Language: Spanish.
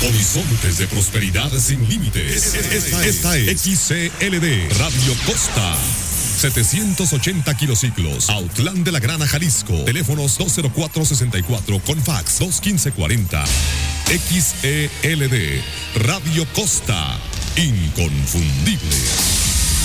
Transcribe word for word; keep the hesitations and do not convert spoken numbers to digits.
Horizontes de prosperidad sin límites. Esta, esta es X C L D Radio Costa. setecientos ochenta kilociclos, Autlán de la Grana, Jalisco. Teléfonos dos cero cuatro sesenta y cuatro con fax dos quince cuarenta. X E L D Radio Costa. Inconfundible.